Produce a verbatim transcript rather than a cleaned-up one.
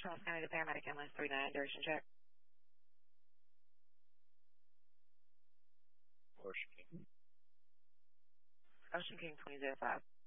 Charles County, the paramedic ambulance three nine, duration check. Ocean King. Ocean King twenty oh five.